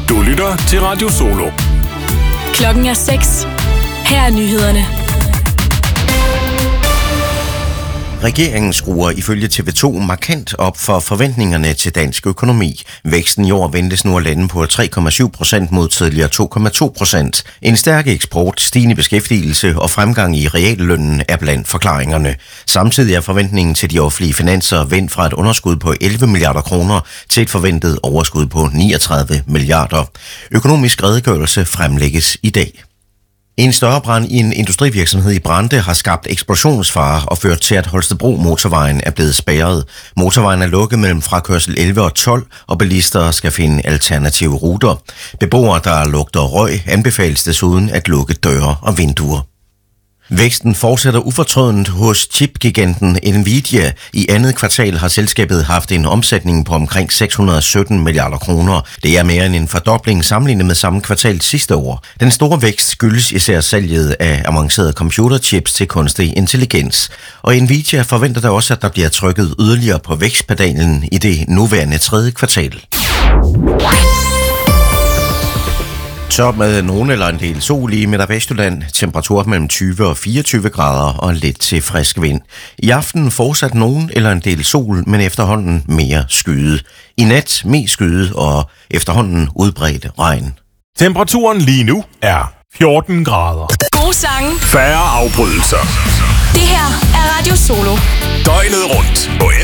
Du lytter til Radio Solo. Klokken er 6. Her er nyhederne. Regeringen skruer ifølge TV2 markant op for forventningerne til dansk økonomi. Væksten i år ventes nu at lande på 3,7% mod tidligere 2,2%. En stærk eksport, stigende beskæftigelse og fremgang i reallønnen er blandt forklaringerne. Samtidig er forventningen til de offentlige finanser vendt fra et underskud på 11 milliarder kroner til et forventet overskud på 39 milliarder. Økonomisk redegørelse fremlægges i dag. En større brand i en industrivirksomhed i Brande har skabt eksplosionsfare og ført til, at Holstebro motorvejen er blevet spærret. Motorvejen er lukket mellem frakørsel 11 og 12, og bilister skal finde alternative ruter. Beboere, der lugter røg, anbefales desuden at lukke døre og vinduer. Væksten fortsætter ufortrødent hos chipgiganten Nvidia. I andet kvartal har selskabet haft en omsætning på omkring 617 milliarder kroner. Det er mere end en fordobling sammenlignet med samme kvartal sidste år. Den store vækst skyldes især salget af avancerede computerchips til kunstig intelligens. Og Nvidia forventer da også, at der bliver trykket yderligere på vækstpedalen i det nuværende tredje kvartal. Tørt med nogen eller en del sol i Midt- og Vestjylland. Temperatur mellem 20 og 24 grader og lidt til frisk vind. I aften fortsat nogen eller en del sol, men efterhånden mere skyde. I nat mest skyde og efterhånden udbredt regn. Temperaturen lige nu er 14 grader. Gode sange. Færre afbrydelser. Det her er Radio Solo. Døgnet rundt på